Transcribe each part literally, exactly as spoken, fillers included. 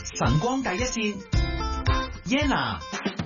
晨光第一線 Yenna。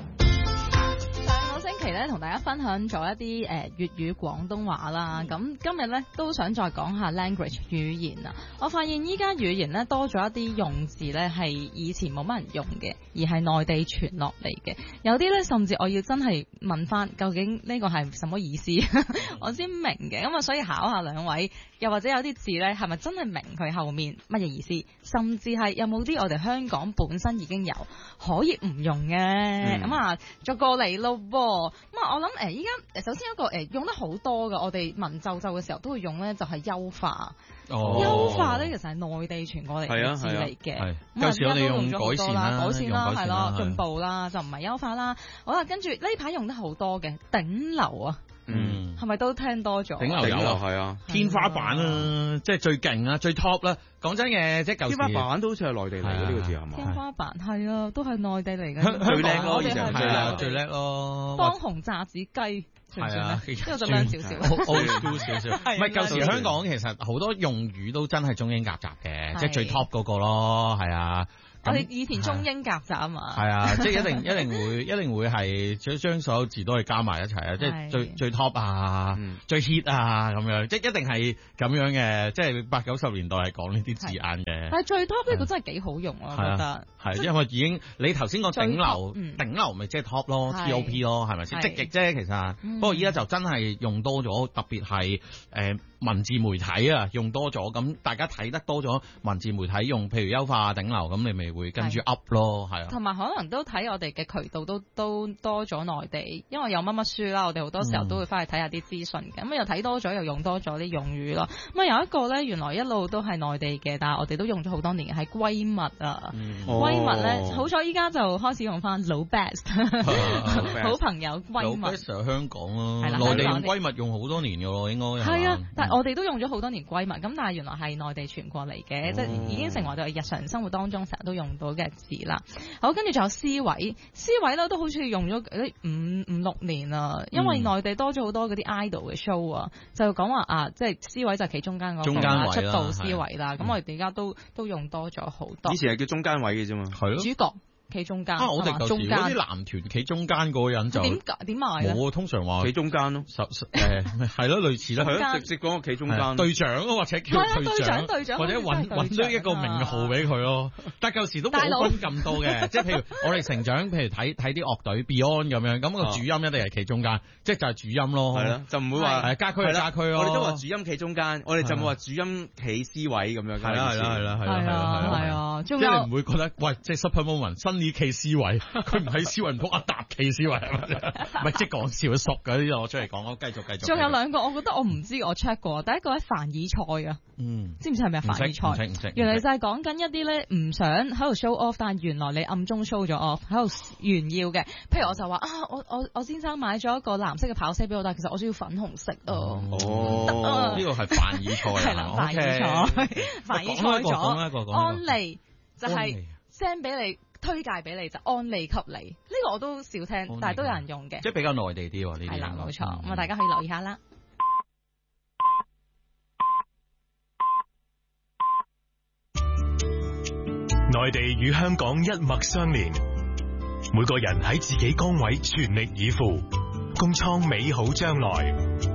星期咧同大家分享咗一啲誒粵語廣東話啦，咁今日咧都想再講下 language 語言啊。我發現依家語言咧多咗一啲用字咧係以前冇乜人用嘅，而係內地傳落嚟嘅。有啲咧甚至我要真係問翻究竟呢個係什麼意思，我先明嘅。咁啊，所以考下兩位，又或者有啲字咧係咪真係明佢後面乜嘢意思，甚至係有冇啲我哋香港本身已經有可以唔用嘅？咁、嗯、啊，再過嚟咯噃。咁啊，我諗誒，依家首先一個誒用得好多嘅，我哋文縐縐嘅時候都會用咧，就係優化。哦，優化咧其實係內地傳過嚟嘅字嚟嘅。係， 有時我哋用改善啦， 改善啦，係咯，進步啦，就唔係優化啦。好啦，跟住呢排用得好多嘅頂流啊。嗯，係咪都聽多咗？ 頂流有係啊，天花板啊，即係最勁啊，最 top 啦。講真嘅，即係舊時天花板都好似係內地嚟嘅呢個字係嘛？ 天花板係啊，都係內地嚟嘅。 最叻咯， 我哋係啊，最叻咯。 當紅炸子雞，係啊，因為就靚少少 ，old school 少少。唔係舊時香港其實好多用語都真係中英夾雜嘅，即係最 top 嗰個咯，係啊。 我哋以前中英夾雜啊嘛， 係啊，即係一定一定會一定會係將將所有字都係加埋一齊啊，即係最最 top 啊，嗯、最 hit 啊咁樣，即係一定係咁樣嘅，即係八九十年代係講呢啲字眼嘅。 但係最 top 呢個真係幾好用啊，我覺得。 係，因為已經你頭先講頂流，嗯、頂流咪即係 top 咯 ，T O P 咯，係咪先？積極啫，其實。嗯、不過依家就真係用多咗，特別係誒文字媒體啊，用多咗，咁大家睇得多咗文字媒體用，譬如優化頂流，咁你咪會跟住 up 咯，係啊。 同埋可能都睇我哋嘅渠道都都多咗內地，因為有乜乜書啦，我哋好多時候都會翻去睇下啲資訊嘅，咁、嗯、又睇多咗，又用多咗啲用語咯。咁啊有一個咧，原來一路都係內地嘅，但係我哋都用咗好多年嘅，係閨蜜啊。嗯閨蜜咧，哦、好彩依家就開始用翻老 best，好朋友閨蜜。 老 best 係香港咯，內地用閨蜜用好多年嘅咯，應該係啊。但係我哋都用咗好多年閨蜜，咁但係原來係內地傳過嚟嘅，哦、即係已經成為咗日常生活當中成日都用到嘅字啦。好，跟住仲有詩卉，詩卉咧都好似用咗五五六年啦，因為內地多咗好多嗰啲 idol 嘅 show 啊，就講話啊，即係詩卉就企中間嗰個啦，出道詩卉啦，咁我哋而家都都用多咗好多。 以前係叫中間位嘅啫嘛， 係咯， 主角。企中間啊！我哋舊時嗰啲男團企中間嗰個人就點點賣咧？ 我通常話企中間咯， 實誒係咯，類似啦， 係咯，直接講個企中間隊長或者叫隊長，隊長或者揾揾到一個名號俾佢咯。但係舊時都冇分咁多嘅，即係譬如我哋成長，譬如睇睇啲樂隊 Beyond 咁樣，咁個主音一定係企中間，即係就係主音咯， 係咯，就唔會話係家駒係家駒咯。 我哋都話主音企中間，我哋就冇話主音企 C 位咁樣。 係啦係啦係啦係啦係啦係啊！即係你唔會覺得喂，即係 Super Moment 新呢企 C 位。佢唔喺思維唔通阿達企思維係咪？唔係即係講笑熟嘅呢啲，我出嚟講，我繼續繼續。 仲有兩個，我覺得我唔知，我 check 過。第一個係凡爾賽啊，嗯，知唔知係咪凡爾賽？ 唔識， 原來就係講緊一啲咧唔想喺度 show off，但原來你暗中 show 咗 off，喺度炫耀嘅。譬如我就話啊，我我我先生買咗一個藍色嘅跑車俾我，但其實我需要粉紅色啊。 哦，呢個係凡爾賽係啦，凡爾賽，凡爾賽咗。安利就係 send 俾你。推介俾你就安利給你，呢、這個我都少聽，但係都有人用嘅， 即係比較內地啲喎呢啲。係啦， 冇錯，咁啊、嗯、大家可以留意下啦。 內地與香港一脈相連，每個人喺自己崗位全力以赴，共創美好將來。